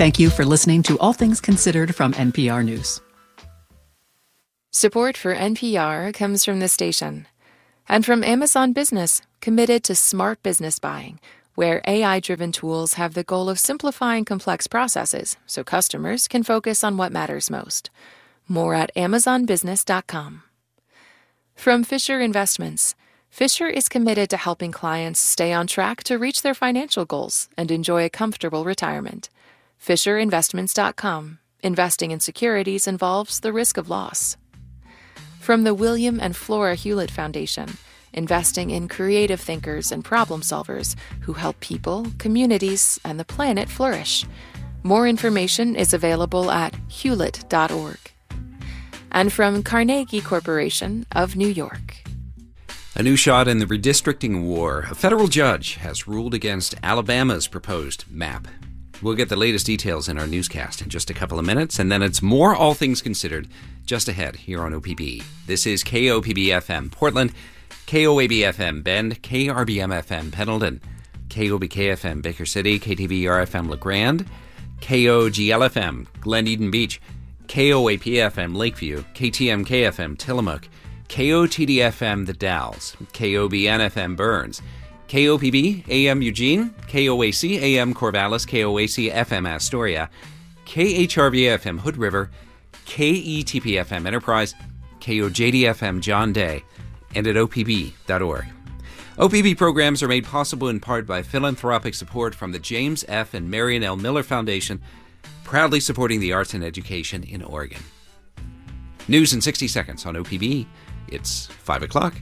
Thank you for listening to All Things Considered from NPR News. Support for NPR comes from this station and from Amazon Business, committed to smart business buying, where AI-driven tools have the goal of simplifying complex processes so customers can focus on what matters most. More at amazonbusiness.com. From Fisher Investments, Fisher is committed to helping clients stay on track to reach their financial goals and enjoy a comfortable retirement. FisherInvestments.com. Investing in securities involves the risk of loss. From the William and Flora Hewlett Foundation, investing in creative thinkers and problem solvers who help people, communities, and the planet flourish. More information is available at hewlett.org. And from Carnegie Corporation of New York. A new shot in the redistricting war. A federal judge has ruled against Alabama's proposed map. We'll get the latest details in our newscast in just a couple of minutes, and then it's more All Things Considered just ahead here on OPB. This is KOPB-FM Portland, KOAB-FM Bend, KRBM-FM Pendleton, KOBK-FM Baker City, KTVR-FM LeGrand, KOGL-FM Glen Eden Beach, KOAP-FM Lakeview, KTMK-FM Tillamook, KOTD-FM The Dalles, KOBN-FM Burns, KOPB AM Eugene, KOAC AM Corvallis, KOAC FM Astoria, KHRV FM Hood River, KETP FM Enterprise, KOJD FM John Day, and at opb.org. OPB programs are made possible in part by philanthropic support from the James F. and Marion L. Miller Foundation, proudly supporting the arts and education in Oregon. News in 60 seconds on OPB. It's 5 o'clock.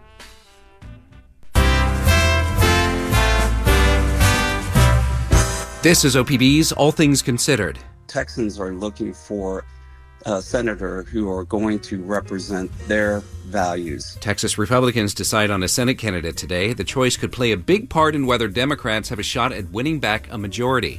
This is OPB's All Things Considered. Texans are looking for a senator who are going to represent their values. Texas Republicans decide on a Senate candidate today. The choice could play a big part in whether Democrats have a shot at winning back a majority.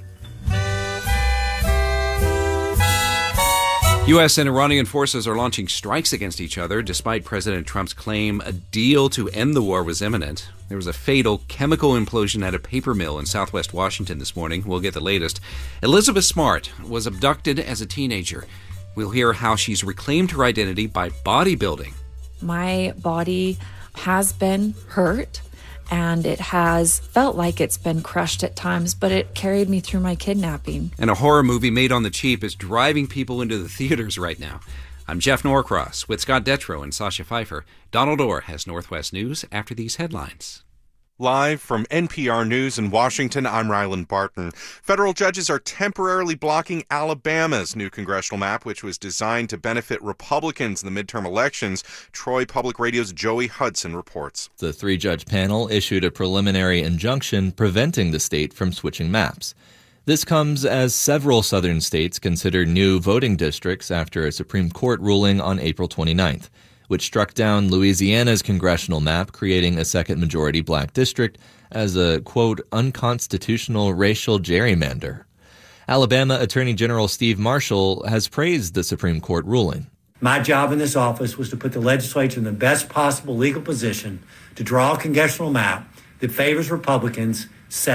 U.S. and Iranian forces are launching strikes against each other despite President Trump's claim a deal to end the war was imminent. There was a fatal chemical implosion at a paper mill in southwest Washington this morning. We'll get the latest. Elizabeth Smart was abducted as a teenager. We'll hear how she's reclaimed her identity by bodybuilding. My body has been hurt, and it has felt like it's been crushed at times, but it carried me through my kidnapping. And a horror movie made on the cheap is driving people into the theaters right now. I'm Jeff Norcross with Scott Detrow and Sasha Pfeiffer. Donald Orr has Northwest News after these headlines. Live from NPR News in Washington, I'm Ryland Barton. Federal judges are temporarily blocking Alabama's new congressional map, which was designed to benefit Republicans in the midterm elections. Troy Public Radio's Joey Hudson reports. The three-judge panel issued a preliminary injunction preventing the state from switching maps. This comes as several southern states consider new voting districts after a Supreme Court ruling on April 29th. Which struck down Louisiana's congressional map, creating a second majority black district as a, quote, unconstitutional racial gerrymander. Alabama Attorney General Steve Marshall has praised the Supreme Court ruling. My job in this office was to put the legislature in the best possible legal position to draw a congressional map that favors Republicans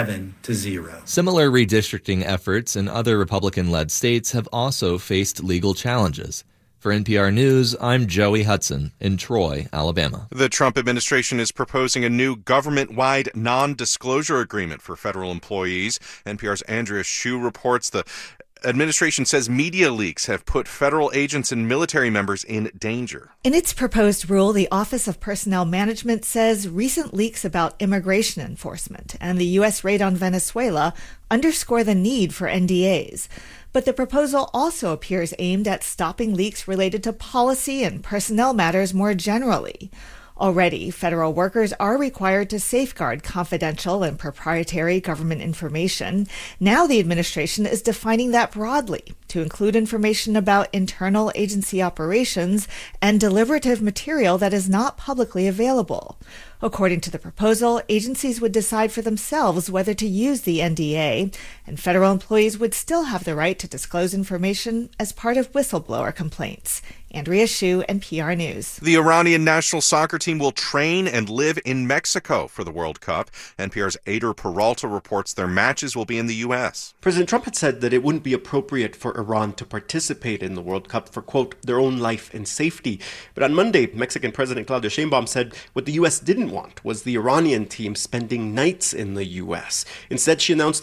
7-0. Similar redistricting efforts in other Republican-led states have also faced legal challenges. For NPR News, I'm Joey Hudson in Troy, Alabama. The Trump administration is proposing a new government-wide non-disclosure agreement for federal employees. NPR's Andrea Hsu reports the administration says media leaks have put federal agents and military members in danger. In its proposed rule, the Office of Personnel Management says recent leaks about immigration enforcement and the U.S. raid on Venezuela underscore the need for NDAs. But the proposal also appears aimed at stopping leaks related to policy and personnel matters more generally. Already, federal workers are required to safeguard confidential and proprietary government information. Now the administration is defining that broadly to include information about internal agency operations and deliberative material that is not publicly available. According to the proposal, agencies would decide for themselves whether to use the NDA, and federal employees would still have the right to disclose information as part of whistleblower complaints. Andrea Hsu, NPR News. The Iranian national soccer team will train and live in Mexico for the World Cup. NPR's Ader Peralta reports their matches will be in the U.S. President Trump had said that it wouldn't be appropriate for Iran to participate in the World Cup for, quote, their own life and safety. But on Monday, Mexican President Claudia Sheinbaum said what the U.S. didn't want was the Iranian team spending nights in the U.S. Instead, she announced